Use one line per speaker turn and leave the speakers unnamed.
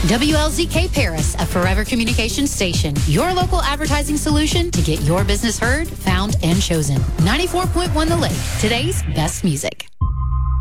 WLZK Paris, a Forever Communications station. Your local advertising solution to get your business heard, found, and chosen. 94.1 The Lake, today's best music.